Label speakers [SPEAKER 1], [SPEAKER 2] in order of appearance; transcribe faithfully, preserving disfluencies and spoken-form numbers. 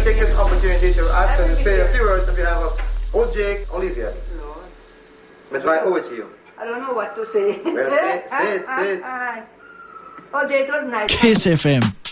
[SPEAKER 1] to take this opportunity to ask and say a few words on behalf of old Jake, Olivia.
[SPEAKER 2] No.
[SPEAKER 1] Miss I owe it to you.
[SPEAKER 2] I don't know what to say.
[SPEAKER 1] Well, say it, say it, say it.
[SPEAKER 2] Oh, Jake was nice.
[SPEAKER 3] Kiss F M.